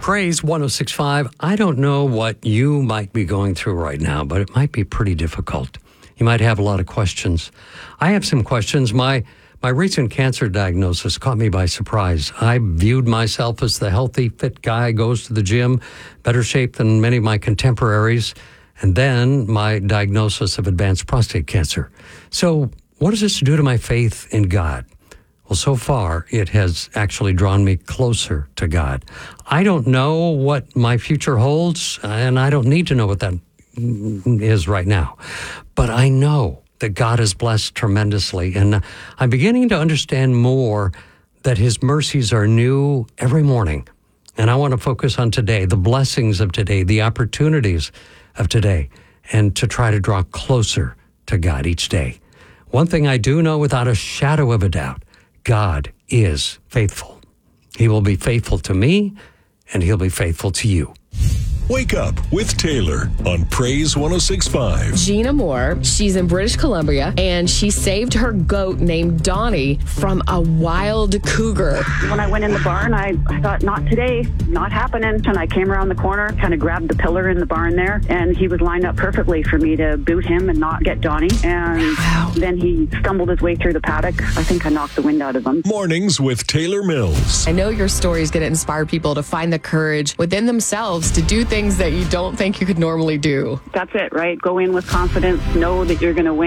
Praise 106.5. I don't know what you might be going through right now, but it might be pretty difficult. You might have a lot of questions. I have some questions. My recent cancer diagnosis caught me by surprise. I viewed myself as the healthy, fit guy, goes to the gym, better shape than many of my contemporaries, and then my diagnosis of advanced prostate cancer. So what does this do to my faith in God? Well, so far, it has actually drawn me closer to God. I don't know what my future holds, and I don't need to know what that is right now. But I know that God has blessed tremendously, and I'm beginning to understand more that His mercies are new every morning. And I want to focus on today, the blessings of today, the opportunities of today, and to try to draw closer to God each day. One thing I do know without a shadow of a doubt, God is faithful. He will be faithful to me, and He'll be faithful to you. Wake up with Taylor on Praise 106.5. Gina Moore, she's in British Columbia, and she saved her goat named Donnie from a wild cougar. When I went in the barn, I thought, not today, not happening. And I came around the corner, kind of grabbed the pillar in the barn there, and he was lined up perfectly for me to boot him and not get Donnie. And then he stumbled his way through the paddock. I think I knocked the wind out of him. Mornings with Taylor Mills. I know your story is going to inspire people to find the courage within themselves to do things that you don't think you could normally do. That's it, right? Go in with confidence, know that you're going to win.